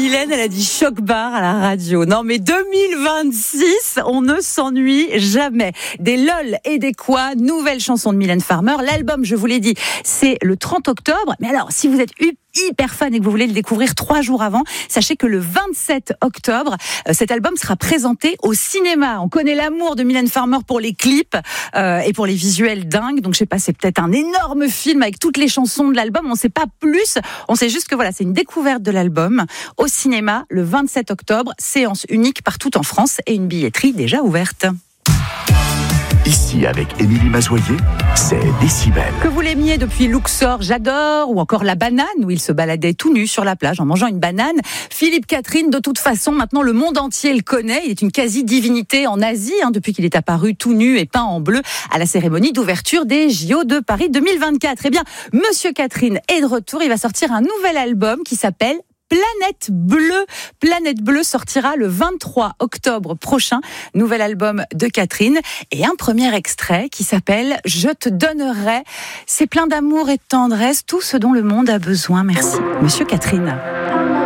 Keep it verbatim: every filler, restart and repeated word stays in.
Mylène, elle a dit choc bar à la radio. Non mais deux mille vingt-six, on ne s'ennuie jamais. Des lol et des quoi, nouvelle chanson de Mylène Farmer. L'album, je vous l'ai dit, c'est le trente octobre. Mais alors, si vous êtes hyper fan et que vous voulez le découvrir trois jours avant, sachez que le vingt-sept octobre, euh, cet album sera présenté au cinéma. On connaît l'amour de Mylène Farmer pour les clips euh, et pour les visuels dingues. Donc je sais pas, c'est peut-être un énorme film avec toutes les chansons de l'album. On sait pas plus. On sait juste que voilà, c'est une découverte de l'album au cinéma le vingt-sept octobre. Séance unique partout en France et une billetterie déjà ouverte. Ici, avec Émilie Mazoyer, c'est Décibel. Que vous l'aimiez depuis Luxor, j'adore, ou encore La Banane, où il se baladait tout nu sur la plage en mangeant une banane. Philippe Catherine, de toute façon, maintenant le monde entier le connaît. Il est une quasi-divinité en Asie, hein, depuis qu'il est apparu tout nu et peint en bleu à la cérémonie d'ouverture des J O de Paris deux mille vingt-quatre. Eh bien, Monsieur Catherine est de retour. Il va sortir un nouvel album qui s'appelle Planète Bleue. Planète Bleue sortira le vingt-trois octobre prochain. Nouvel album de Catherine et un premier extrait qui s'appelle Je te donnerai. C'est plein d'amour et de tendresse, tout ce dont le monde a besoin. Merci, Monsieur Catherine.